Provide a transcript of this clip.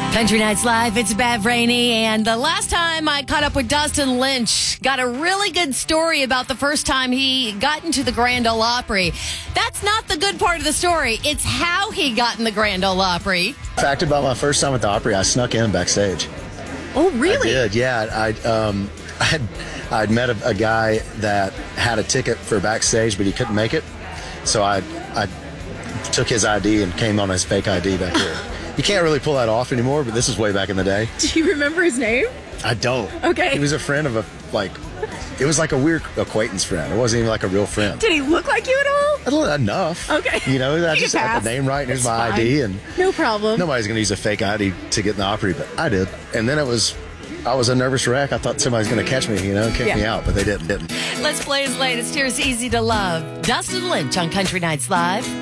Country Nights Live, it's Bev Rainey, and the last time I caught up with Dustin Lynch, got a really good story about the first time he got into the Grand Ole Opry. That's not the good part of the story. It's how he got in the Grand Ole Opry. Fact about my first time at the Opry, I snuck in backstage. Oh, really? I did, yeah. I'd met a guy that had a ticket for backstage, but he couldn't make it. So I took his ID and came on his fake ID back here. You can't really pull that off anymore, but this is way back in the day. Do you remember his name? I don't. Okay. He was a friend of it was like a weird acquaintance friend. It wasn't even like a real friend. Did he look like you at all? Enough. Okay. You know, I You just can had pass. the name right, and here's It's my fine. ID, and No problem. nobody's going to use a fake ID to get in the Opry, but I did. And then I was a nervous wreck. I thought somebody's going to catch me, kick me out, but they didn't. Let's play his latest. Here's Easy to Love. Dustin Lynch on Country Nights Live.